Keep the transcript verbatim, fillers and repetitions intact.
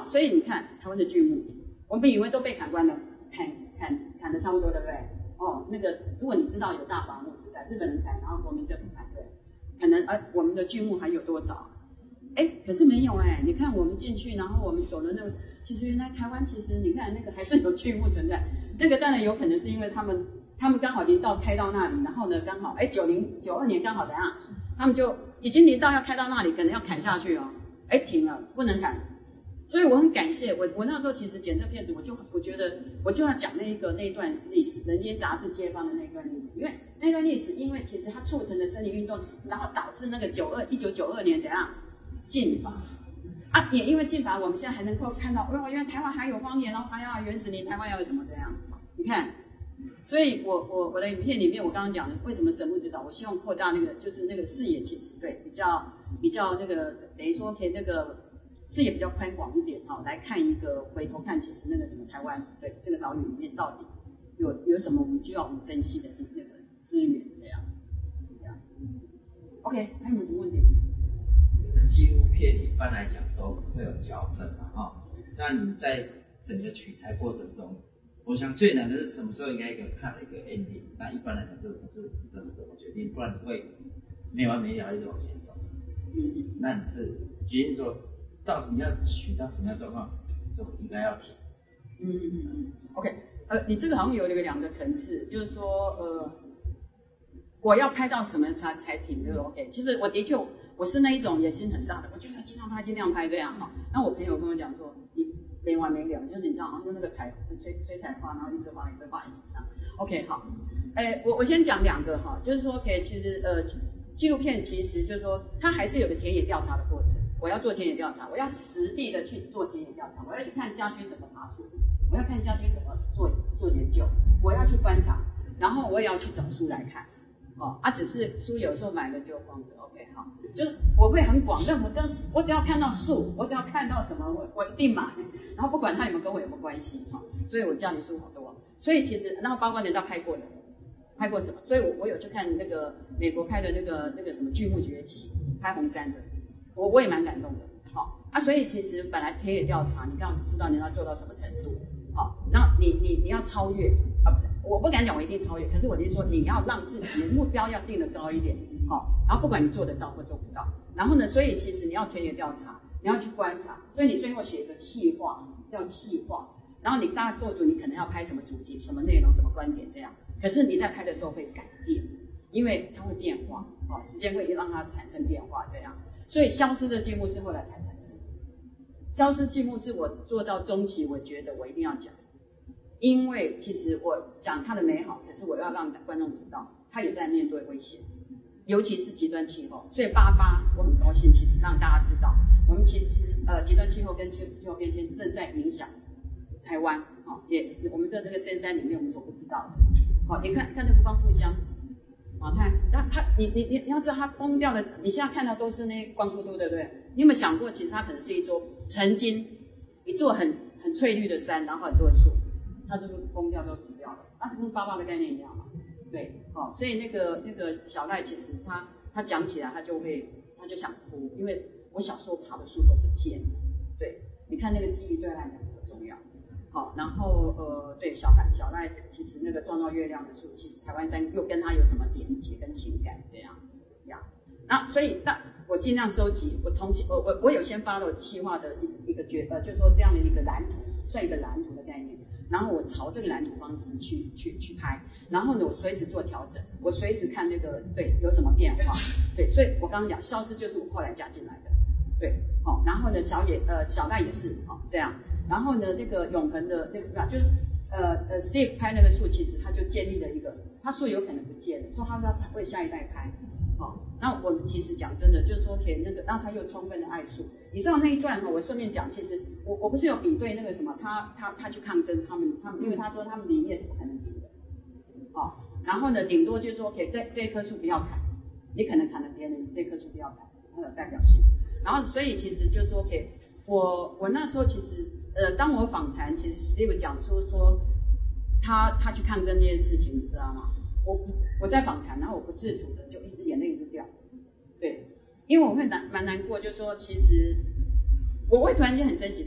所以你看台湾的剧目，我们以为都被砍光了，砍砍砍的差不多，对不对？哦，那个如果你知道有大伐木时代，日本人砍，然后国民政府反对，可能呃我们的剧目还有多少？哎，可是没有哎，你看我们进去，然后我们走的那个，其实原来台湾其实你看那个还是有剧目存在，那个当然有可能是因为他们他们刚好林道开到那里，然后呢刚好哎九零九二年刚好怎样，他们就已经林道要开到那里，可能要砍下去哦，哎停了不能砍。所以我很感谢我，我那时候其实剪这片子，我就我觉得我就要讲那一个那一段历史，《人间杂志》揭发的那一段历史，因为那段历史，因为其实它促成了森林运动，然后导致那个九二一九九二年怎样禁伐啊，也因为禁伐，我们现在还能够看到，哦，原来台湾还有荒野，然后还要原始林，台湾要有什么怎样？你看，所以我我我的影片里面，我刚刚讲的为什么神木指导，我希望扩大那个就是那个视野，其实对比较比较那个等于说可以那个。视野比较宽广一点哈、哦，来看一个回头看，其实那个什么台湾对这个岛屿里面到底有有什么我们需要我们珍惜的那个资源这样，这样。OK， 还有没有什么问题？ 你的纪录片一般来讲都会有脚本嘛哈、哦，那你在整个取材过程中，我想最难的是什么时候应该一个看了一个 ending， 那一般来讲这都是都是怎么决定？不然你会没完没了一直往前走。 嗯嗯， 那你是决定说。到你要取到什么样的状况，就应该要停。 嗯嗯嗯嗯 ，OK， 呃，你这个好像有那个两个层次，就是说，呃，我要拍到什么才才停这个 OK。其实我的确我是那一种野心很大的，我就要尽量拍尽量拍这样哈。那我朋友跟我讲说，你没完没了，就是你知道，好像用那个彩水水彩画，然后一直画一直画一直这样。OK， 好，哎，我我先讲两个哈，就是说 OK， 其实呃。纪录片其实就是说，它还是有个田野调查的过程。我要做田野调查，我要实地的去做田野调查，我要去看家居怎么爬树，我要看家居怎么做做研究，我要去观察，然后我也要去找书来看。哦，啊，只是书有时候买了就放着 ，OK， 好，就是我会很广，任何跟我只要看到树，我只要看到什么，我我一定买，然后不管它有没有跟我有没有关系，哈、哦，所以我家里书好多。所以其实，然后包括人家拍过的。拍过什么？所以我，我有去看那个美国拍的那个那个什么《巨木崛起》，拍红山的，我我也蛮感动的。好、哦、啊，所以其实本来田野调查，你刚刚知道你要做到什么程度，好、哦，然后你你你要超越啊，我不敢讲我一定超越，可是我就说你要让自己的目标要定得高一点，好、哦，然后不管你做得到或做不到，然后呢，所以其实你要田野调查，你要去观察，所以你最后写一个企划，叫企划，然后你大概做主，你可能要拍什么主题、什么内容、什么观点这样。可是你在拍的时候会改变，因为它会变化，哦，时间会让它产生变化，这样。所以消失的剧目是后来才产生。消失剧目是我做到中期，我觉得我一定要讲，因为其实我讲它的美好，可是我要让观众知道，它也在面对危险，尤其是极端气候。所以八八我很高兴，其实让大家知道，我们其实呃极端气候跟气气候变迁正在影响台湾，哦，也我们在这个深山里面我们所不知道的。好，你看看这个光复乡，啊，看它它你你你你要知道它崩掉了，你现在看到都是那光秃秃，对不对？你有没有想过，其实它可能是一座曾经一座很很翠绿的山，然后很多的树，它是不是崩掉都死掉了？那、啊、跟八八的概念一样嘛？对，哦，所以那个那个小赖其实他他讲起来他就会他就想哭，因为我小时候爬的树都不见了。对，你看那个记忆对他来讲很重要。好，然后呃，对小赖小赖其实那个撞到月亮的树，其实台湾山又跟他有什么连结跟情感这样样。那所以那我尽量收集，我从我我我有先发了我企划的一一个决呃，就是说这样的一个蓝图，算一个蓝图的概念。然后我朝这个蓝图方式去去去拍，然后呢，我随时做调整，我随时看那个对有什么变化，对，所以我刚刚讲消失就是我后来加进来的，对，好、哦，然后呢，小野呃小赖也是好、哦、这样，然后呢那个永恒的那个就是呃呃 Steve 拍那个树，其实他就建立了一个，他树有可能不见了，所以他要为下一代拍。哦，那我们其实讲真的，就是说，给那个，让他又充分的爱树。你知道那一段哈，我顺便讲，其实我我不是有比对那个什么，他他他去抗争，他们他们，因为他说他们林业是不可能停的，哦，然后呢，顶多就是说，给这这棵树不要砍，你可能砍了别人，你这棵树不要砍，它有代表性。然后所以其实就是说，给我我那时候其实呃，当我访谈，其实 Steve 讲说说他他去抗争这件事情，你知道吗？我我在访谈，然后我不自主的就一直眼泪一直掉，对，因为我会难蛮难过，就是说其实我会突然间很珍惜他。